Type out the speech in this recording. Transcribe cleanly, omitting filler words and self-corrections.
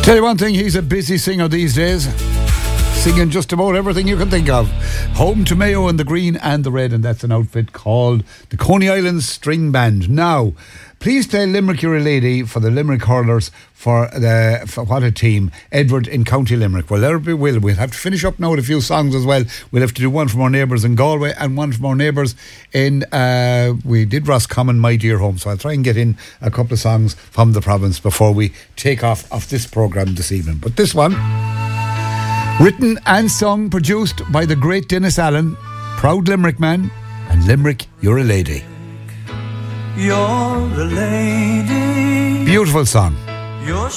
Tell you one thing, he's a busy singer these days, singing just about everything you can think of. Home to Mayo and the Green and the Red, and that's an outfit called the Coney Island String Band. Now, please play Limerick You're a Lady for the Limerick Hurlers for what a team, Edward in County Limerick. Well, there we will. We'll have to finish up now with a few songs as well. We'll have to do one from our neighbours in Galway and one from our neighbours in, we did Roscommon, My Dear Home. So I'll try and get in a couple of songs from the province before we take off this programme this evening. But this one, written and sung, produced by the great Dennis Allen, proud Limerick man, and Limerick You're a Lady. You're a lady. Beautiful song. You're